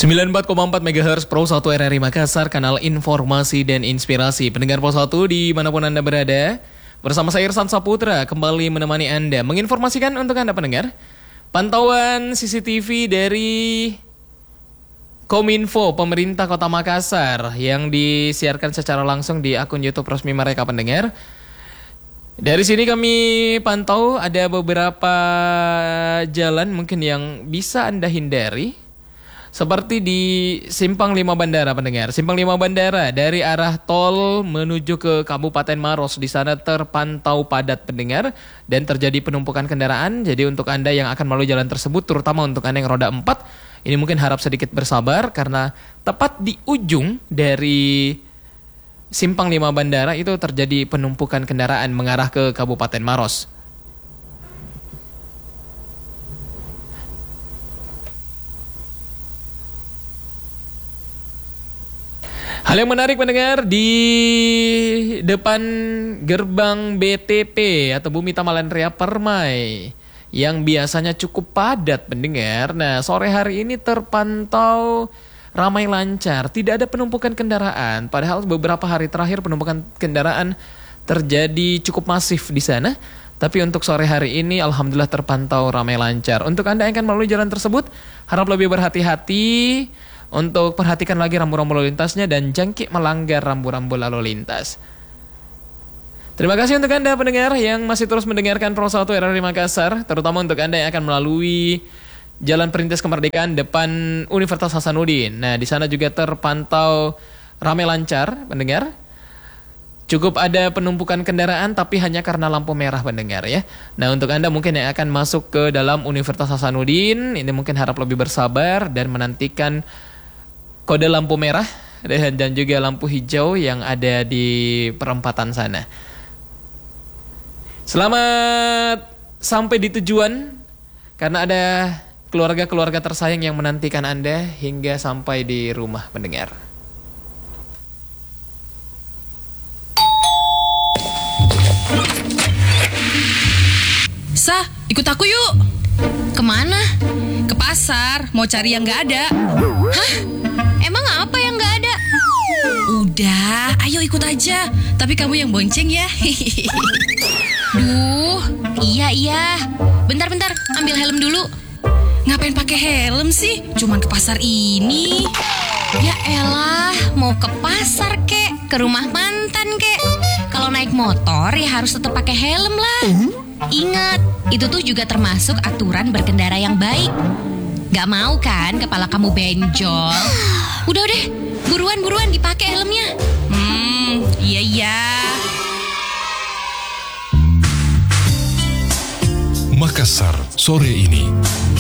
94,4 MHz Pro 1 RRI Makassar, kanal informasi dan inspirasi. Pendengar Pro 1 dimanapun Anda berada, bersama saya Irsan Saputra kembali menemani Anda, menginformasikan untuk Anda pendengar pantauan CCTV dari Kominfo Pemerintah Kota Makassar yang disiarkan secara langsung di akun YouTube resmi mereka pendengar. Dari sini kami pantau ada beberapa jalan mungkin yang bisa Anda hindari. Seperti di Simpang 5 Bandara pendengar. Simpang 5 Bandara dari arah tol menuju ke Kabupaten Maros. Di sana terpantau padat pendengar dan terjadi penumpukan kendaraan. Jadi untuk Anda yang akan melalui jalan tersebut, terutama untuk Anda yang roda 4, ini mungkin harap sedikit bersabar karena tepat di ujung dari Simpang 5 Bandara itu terjadi penumpukan kendaraan mengarah ke Kabupaten Maros. Hal yang menarik mendengar di depan gerbang BTP atau Bumi Tamalan Ria Permai yang biasanya cukup padat pendengar. Nah, sore hari ini terpantau ramai lancar, tidak ada penumpukan kendaraan. Padahal beberapa hari terakhir penumpukan kendaraan terjadi cukup masif di sana. Tapi untuk sore hari ini alhamdulillah terpantau ramai lancar. Untuk Anda yang akan melalui jalan tersebut, harap lebih berhati-hati untuk perhatikan lagi rambu-rambu lalu lintasnya dan jangkik melanggar rambu-rambu lalu lintas. Terima kasih untuk Anda pendengar yang masih terus mendengarkan Pro 1 RRI Makassar, terutama untuk Anda yang akan melalui Jalan Perintis Kemerdekaan depan Universitas Hasanuddin. Nah, di sana juga terpantau ramai lancar pendengar. Cukup ada penumpukan kendaraan tapi hanya karena lampu merah pendengar ya. Nah, untuk Anda mungkin yang akan masuk ke dalam Universitas Hasanuddin, ini mungkin harap lebih bersabar dan menantikan kode lampu merah dan juga lampu hijau yang ada di perempatan sana. Selamat sampai di tujuan karena ada keluarga-keluarga tersayang yang menantikan Anda hingga sampai di rumah pendengar. Sah, ikut aku yuk. Kemana? Ke pasar, mau cari yang gak ada. Hah? Emang apa yang gak ada? Udah, ayo ikut aja. Tapi kamu yang bonceng ya. Duh, iya. Bentar, ambil helm dulu. Ngapain pakai helm sih? Cuman ke pasar ini. Ya elah, mau ke pasar kek, ke rumah mantan kek. Kalau naik motor ya harus tetap pakai helm lah. Ingat, itu tuh juga termasuk aturan berkendara yang baik. Gak mau kan kepala kamu benjol? Udah deh, buruan dipakai helmnya. Iya. Makassar sore ini.